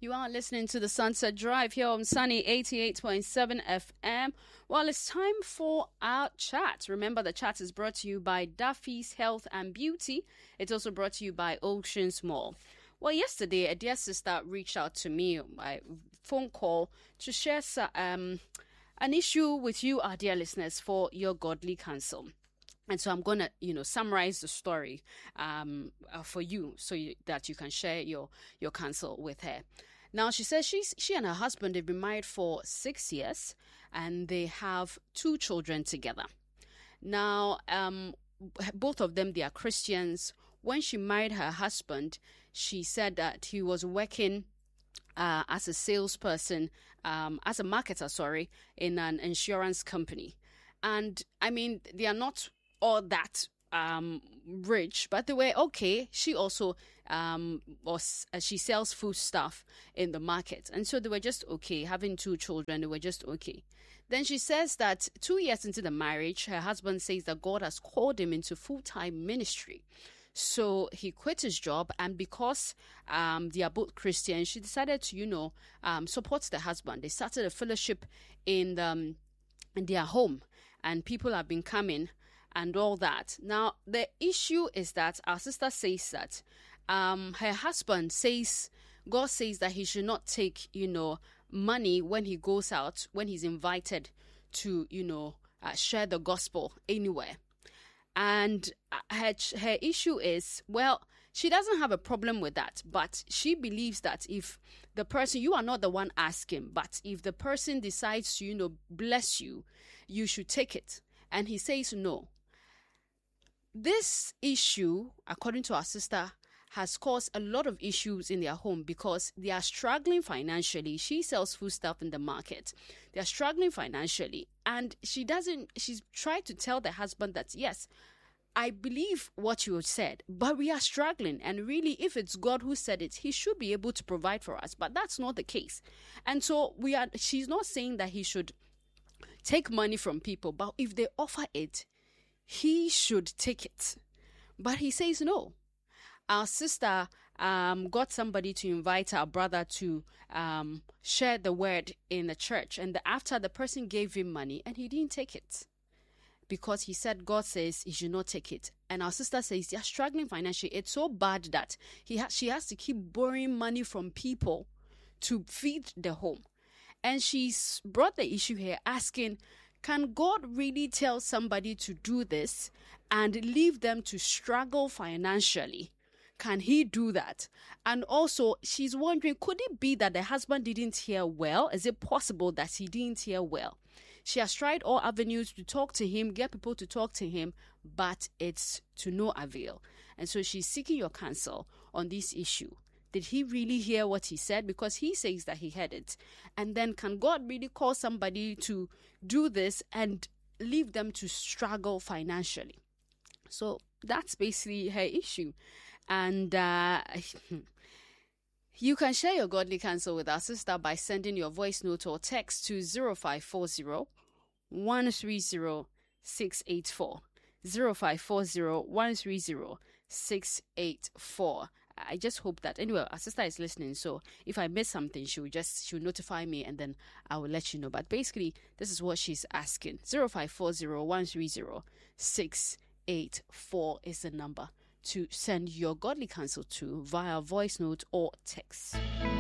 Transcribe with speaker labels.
Speaker 1: You are listening to the Sunset Drive here on Sunny 88.7 FM. Well, it's time for our chat. Remember, the chat is brought to you by Duffy's Health and Beauty. It's also brought to you by Oceans Mall. Well, yesterday, a dear sister reached out to me by phone call to share an issue with you, our dear listeners, for your godly counsel. And so I'm going to, summarize the story for you that you can share your counsel with her. Now, she says she and her husband have been married for 6 years and they have 2 children together. Now, both of them, they are Christians. When she married her husband, she said that he was working as a salesperson, as a marketer, in an insurance company. And I mean, they are not all that rich, but they were okay. She also she sells food stuff in the market, and so they were just okay. Having 2 children, they were just okay. Then she says that 2 years into the marriage, her husband says that God has called him into full-time ministry. So he quit his job, and because they are both Christians, she decided to support the husband. They started a fellowship in their home, and people have been coming and all that. Now, the issue is that our sister says that her husband says, God says that he should not take, money when he goes out, when he's invited to, share the gospel anywhere. And her issue is, well, she doesn't have a problem with that, but she believes that if the person, you are not the one asking, but if the person decides to, bless you, you should take it. And he says no. This issue, according to our sister, has caused a lot of issues in their home because they are struggling financially. She sells food stuff in the market. They are struggling financially. And she's tried to tell the husband that, yes, I believe what you said, but we are struggling. And really, if it's God who said it, he should be able to provide for us. But that's not the case. And so she's not saying that he should take money from people, but if they offer it, he should take it. But he says no. Our sister got somebody to invite our brother to share the word in the church. And after, the person gave him money and he didn't take it because he said God says he should not take it. And our sister says they're struggling financially. It's so bad that she has to keep borrowing money from people to feed the home. And she's brought the issue here asking, can God really tell somebody to do this and leave them to struggle financially? Can he do that? And also, she's wondering, could it be that the husband didn't hear well? Is it possible that he didn't hear well? She has tried all avenues to talk to him, get people to talk to him, but it's to no avail. And so she's seeking your counsel on this issue. Did he really hear what he said? Because he says that he heard it. And then can God really call somebody to do this and leave them to struggle financially? So that's basically her issue. And you can share your godly counsel with our sister by sending your voice note or text to 0540 130 684. 0540 130 684. I just hope that, anyway, our sister is listening, so if I miss something, she'll notify me and then I will let you know. But basically, this is what she's asking. 0540 130 684 is the number to send your godly counsel to via voice note or text.